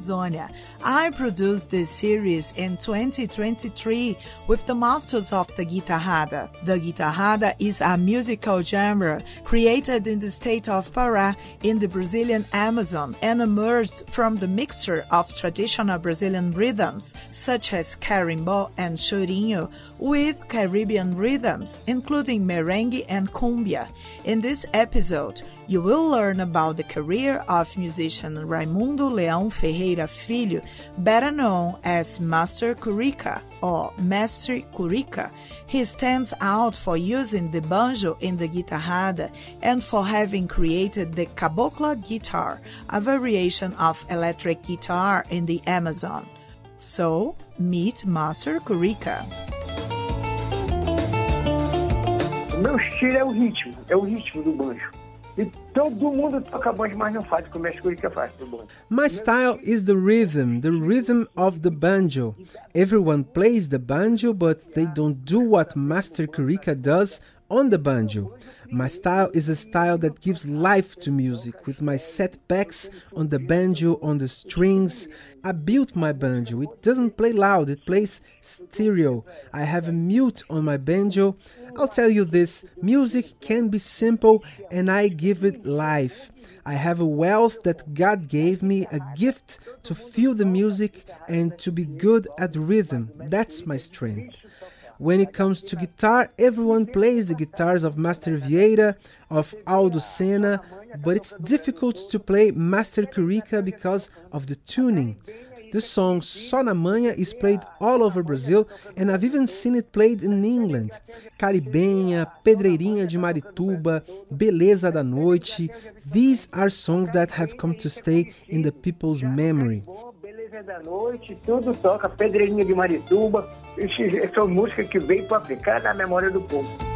Amazonia. I produced this series in 2023 with the Masters of the Guitarrada. The Guitarrada is a musical genre created in the state of Pará in the Brazilian Amazon and emerged from the mixture of traditional Brazilian rhythms such as carimbó and chorinho with Caribbean rhythms, including merengue and cumbia. In this episode, you will learn about the career of musician Raimundo Leão Ferreira Filho, better known as Master Curica or Mestre Curica. He stands out for using the banjo in the guitarrada and for having created the cabocla guitar, a variation of electric guitar in the Amazon. So, meet Master Curica. O meu estilo é o ritmo do banjo. E todo mundo toca banjo, mas não faz o que o Mestre Curica faz pro banjo. My style is the rhythm of the banjo. Everyone plays the banjo, but they don't do what Master Curica does on the banjo. My style is a style that gives life to music, with my setbacks on the banjo, on the strings. I built my banjo. It doesn't play loud, it plays stereo. I have a mute on my banjo. I'll tell you this, music can be simple and I give it life. I have a wealth that God gave me, a gift to feel the music and to be good at rhythm. That's my strength. When it comes to guitar, everyone plays the guitars of Master Vieira, of Aldo Senna, but it's difficult to play Master Curica because of the tuning. The song Só na Manha is played all over Brazil, and I've even seen it played in England. Caribenha, Pedreirinha de Marituba, Beleza da Noite. These are songs that have come to stay in the people's memory. Beleza da Noite, tudo toca, Pedreirinha de Marituba. Essas são músicas que veio para ficar na memória do povo.